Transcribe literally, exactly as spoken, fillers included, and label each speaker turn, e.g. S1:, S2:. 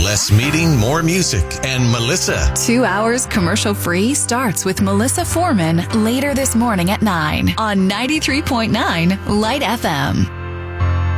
S1: Less meeting, more music, and Melissa.
S2: Two hours commercial-free starts with Melissa Foreman later this morning at nine on ninety-three point nine Light F M.